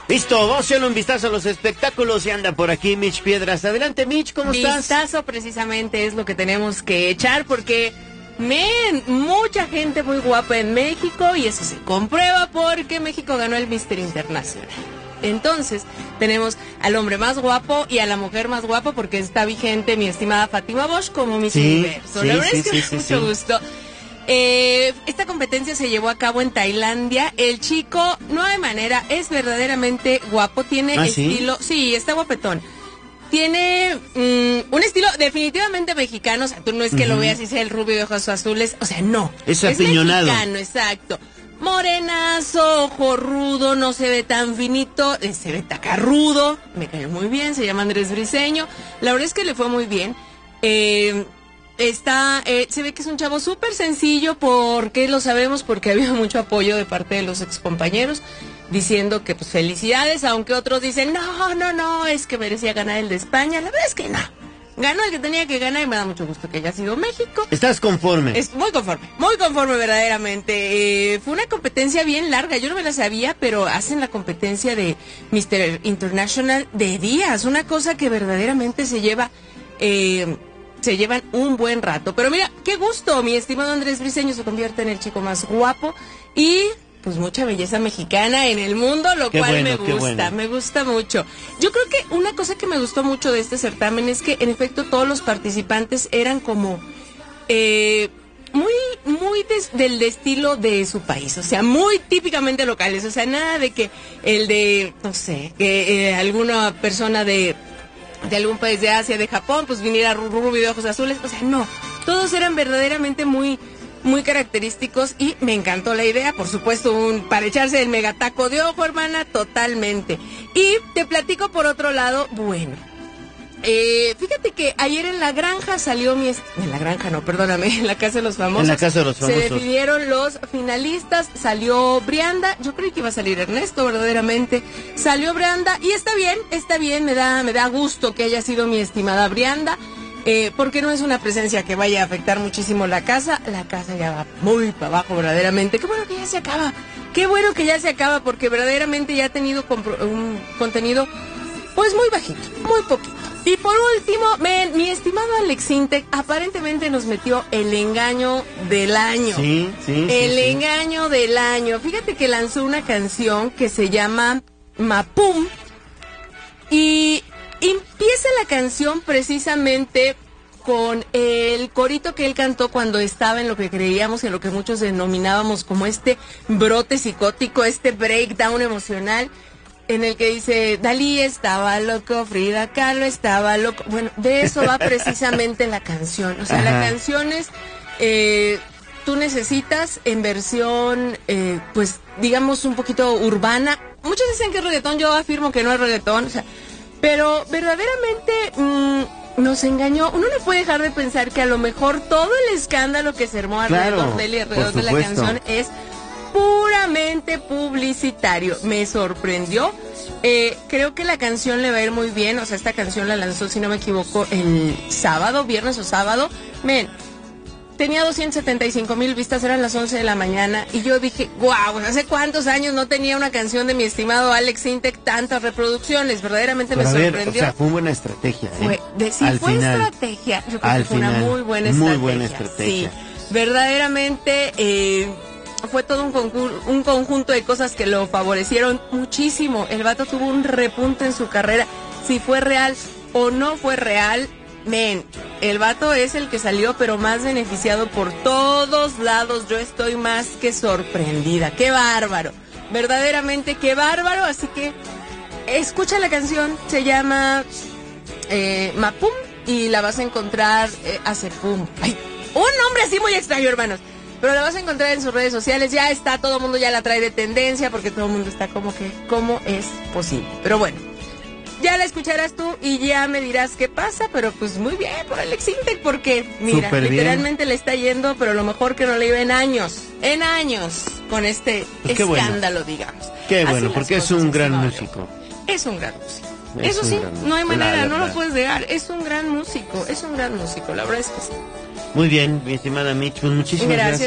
Listo, vamos a hacerle un vistazo a los espectáculos y anda por aquí Mitch Piedras. Adelante, Mitch, ¿cómo estás? Vistazo precisamente es lo que tenemos que echar porque, mucha gente muy guapa en México y eso se comprueba porque México ganó el Mister Internacional. Entonces, tenemos al hombre más guapo y a la mujer más guapa porque está vigente mi estimada Fátima Bosch como Miss Universo. La verdad es que me da mucho gusto. Esta competencia se llevó a cabo en Tailandia. El chico, no hay manera, es verdaderamente guapo. Tiene estilo, sí, está guapetón. Tiene un estilo definitivamente mexicano. O sea, tú no es que lo veas y sea el rubio de ojos azules. O sea, no. Es apiñonado. Mexicano, exacto. Morenazo, ojo rudo, no se ve tan finito, se ve tacarrudo. Me cayó muy bien, se llama Andrés Briseño. La verdad es que le fue muy bien. Se ve que es un chavo súper sencillo, porque lo sabemos, porque había mucho apoyo de parte de los excompañeros diciendo que pues felicidades, aunque otros dicen no, es que merecía ganar el de España. La verdad es que no, ganó el que tenía que ganar y me da mucho gusto que haya sido México. ¿Estás conforme? Muy conforme verdaderamente. Fue una competencia bien larga, yo no me la sabía, pero hacen la competencia de Mister International de días, una cosa que verdaderamente se llevan un buen rato. Pero mira, qué gusto, mi estimado Andrés Briseño se convierte en el chico más guapo y pues mucha belleza mexicana en el mundo, lo cual me gusta, me gusta mucho. Yo creo que una cosa que me gustó mucho de este certamen es que en efecto todos los participantes eran como muy del estilo de su país, o sea, muy típicamente locales, o sea, nada de que el de, no sé, que alguna persona de algún país de Asia, de Japón, pues viniera rubio de ojos azules. O sea, no, todos eran verdaderamente muy característicos y me encantó la idea. Por supuesto, para echarse el megataco de ojo, hermana, totalmente. Y te platico por otro lado, bueno, fíjate que ayer en la granja salió en la Casa de los Famosos. En la Casa de los Famosos. Se definieron los finalistas, salió Brianda, yo creí que iba a salir Ernesto, verdaderamente. Salió Brianda y está bien, me da gusto que haya sido mi estimada Brianda, porque no es una presencia que vaya a afectar muchísimo la casa ya va muy para abajo verdaderamente. Qué bueno que ya se acaba, porque verdaderamente ya ha tenido un contenido pues muy bajito, muy poquito. Y por último, mi estimado Alex Intec aparentemente nos metió el engaño del año. Sí. Engaño del año. Fíjate que lanzó una canción que se llama Mapum. Y empieza la canción precisamente con el corito que él cantó cuando estaba en lo que creíamos, en lo que muchos denominábamos como este brote psicótico, este breakdown emocional, en el que dice, Dalí estaba loco, Frida Kahlo estaba loco. Bueno, de eso va precisamente la canción. O sea, la canción es, tú necesitas en versión, pues, digamos, un poquito urbana. Muchos dicen que es reggaetón, yo afirmo que no es reggaetón, o sea, pero verdaderamente nos engañó. Uno no puede dejar de pensar que a lo mejor todo el escándalo que se armó alrededor de él y alrededor de la canción es puramente publicitario. Me sorprendió. Creo que la canción le va a ir muy bien. O sea, esta canción la lanzó, si no me equivoco, el sábado, viernes o sábado. Tenía 275,000 vistas, eran las 11 de la mañana. Y yo dije, guau, ¿hace cuántos años no tenía una canción de mi estimado Alex Intec tantas reproducciones? Verdaderamente me sorprendió. O sea, fue una buena estrategia. Fue estrategia. Yo creo que fue una muy buena estrategia. Muy buena estrategia. Sí, verdaderamente fue todo un conjunto de cosas que lo favorecieron muchísimo. El vato tuvo un repunte en su carrera. Si fue real o no fue real, el vato es el que salió, pero más beneficiado por todos lados. Yo estoy más que sorprendida. ¡Qué bárbaro! Verdaderamente, qué bárbaro. Así que escucha la canción. Se llama Mapum y la vas a encontrar hace pum. ¡Ay! Un nombre así muy extraño, hermanos. Pero la vas a encontrar en sus redes sociales. Ya está, todo el mundo ya la trae de tendencia, porque todo el mundo está como que, ¿cómo es posible? Pero bueno, ya la escucharás tú y ya me dirás qué pasa. Pero pues muy bien por Alex Intec, porque mira, literalmente le está yendo, pero lo mejor que no le iba en años con este pues escándalo, digamos. Qué bueno, porque es un gran músico. Es un gran músico. Eso sí, no hay manera, no lo puedes negar. Es un gran músico, la verdad es que sí. Muy bien, mi estimada Mitch, pues muchísimas gracias.